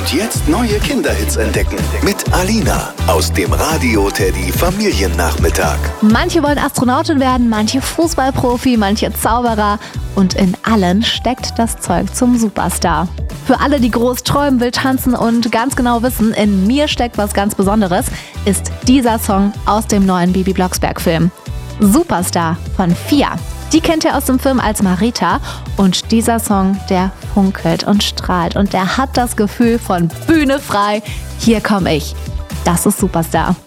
Und jetzt neue Kinderhits entdecken mit Alina aus dem Radio Teddy Familiennachmittag. Manche wollen Astronautin werden, manche Fußballprofi, manche Zauberer. Und in allen steckt das Zeug zum Superstar. Für alle, die groß träumen, wild tanzen und ganz genau wissen, in mir steckt was ganz Besonderes, ist dieser Song aus dem neuen Bibi Blocksberg-Film. Superstar von Fia. Die kennt ihr aus dem Film als Marita und dieser Song, der funkelt und strahlt und der hat das Gefühl von Bühne frei. Hier komme ich. Das ist Superstar.